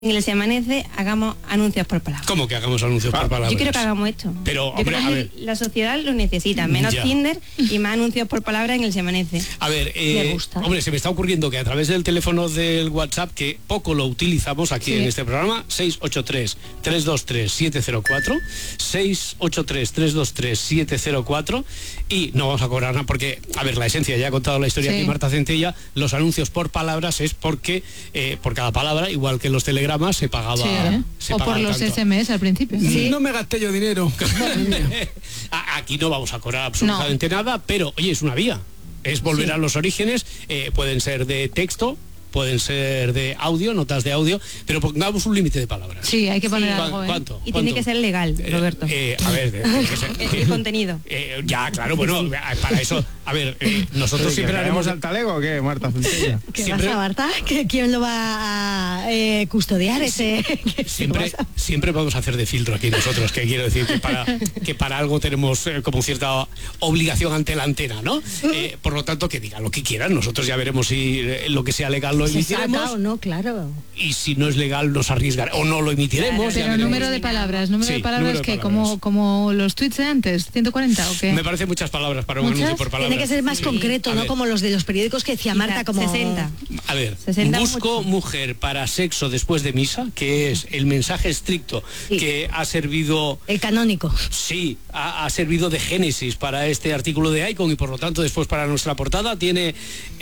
en el Se Amanece hagamos anuncios por palabra. ¿Cómo que hagamos anuncios por palabra? Yo quiero que hagamos esto. Pero, yo hombre, creo a que ver. la sociedad lo necesita, menos Tinder y más anuncios por palabra en el Se Amanece. A ver, Me gusta. hombre, se me está ocurriendo que a través del teléfono del WhatsApp, que poco lo utilizamos aquí en este programa, 683-323-704, 683-323-704, y no vamos a cobrar nada, porque, a ver, la esencia, ya ha contado la historia aquí Marta Centella, los anuncios por palabras es porque por cada palabra, igual que en los telegramas, se pagaba. O por los tanto. SMS al principio. No me gasté yo dinero. Aquí no vamos a cobrar absolutamente nada, pero oye, es una vía. Es volver a los orígenes, pueden ser de texto, pueden ser de audio, notas de audio, pero pongamos un límite de palabras. Sí, hay que poner algo. ¿Cuánto? Y tiene que ser legal, Roberto. A ver, tiene que ser, el contenido. Ya, claro, bueno, para eso, a ver, nosotros siempre haremos al talego, ¿o qué, Marta Centella? ¿Qué siempre, pasa, Marta? ¿Quién lo va a custodiar ese? Siempre vamos a hacer de filtro aquí nosotros, que quiero decir que para algo tenemos como cierta obligación ante la antena, ¿no? Por lo tanto, que digan lo que quieran, nosotros ya veremos si lo que sea legal lo emitiremos, o no, claro. y si no es legal nos arriesgaremos o no lo emitiremos. Pero número de palabras, número de palabras. como los tweets de antes, 150 o qué. Me parece muchas palabras para un anuncio por palabras. Tiene que ser más concreto, no como los de los periódicos que decía Marta, como 60. A ver, 60 busco mujer para sexo después de misa, que es el mensaje estricto que ha servido. El canónico. Sí, ha servido de génesis para este artículo de Icon y por lo tanto después para nuestra portada tiene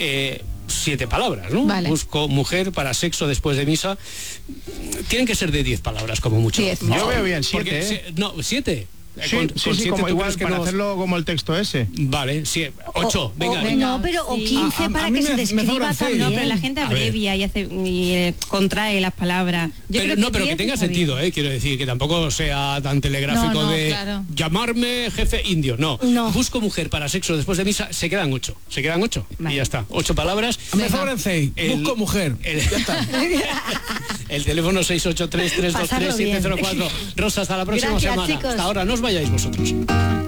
7 palabras, ¿no? Vale. Busco mujer para sexo después de misa. Tienen que ser de 10 palabras como mucho. 10. Yo veo bien 7, No, 7. Sí, como igual para hacerlo como el texto ese. Vale, 8, venga. No, pero o 15 para que se describa también. No, pero la gente abrevia y contrae las palabras. Pero que tenga sentido, quiero decir, que tampoco sea tan telegráfico llamarme jefe indio. No. Busco mujer para sexo después de misa, se quedan 8. Vale. Y ya está. 8 palabras. Me sobran 6. Busco mujer. Ya está. El teléfono 683-323-704. Rosa, hasta la próxima semana. Chicos. Hasta ahora, no os vayáis vosotros.